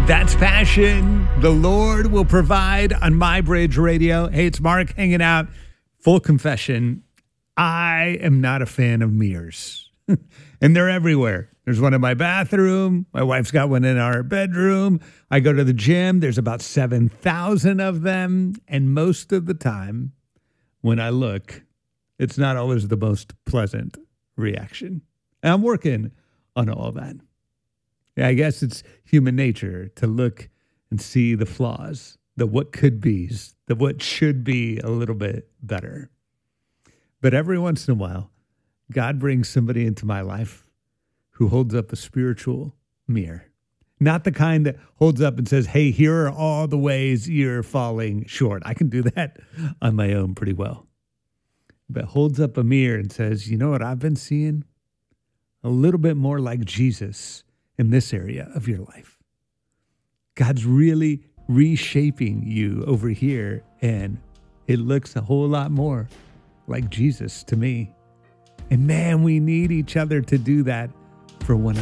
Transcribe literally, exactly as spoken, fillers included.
That's Passion. The Lord will provide on My Bridge Radio. Hey, it's Mark hanging out. Full confession, I am not a fan of mirrors. And they're everywhere. There's one in my bathroom. My wife's got one in our bedroom. I go to the gym. There's about seven thousand of them. And most of the time, when I look, it's not always the most pleasant reaction. And I'm working on all that. Yeah, I guess it's human nature to look and see the flaws, the what could be's, the what should be a little bit better. But every once in a while, God brings somebody into my life who holds up a spiritual mirror. Not the kind that holds up and says, hey, here are all the ways you're falling short. I can do that on my own pretty well. But holds up a mirror and says, you know what I've been seeing? A little bit more like Jesus in this area of your life. God's really reshaping you over here, and it looks a whole lot more like Jesus to me. And man, we need each other to do that for one another.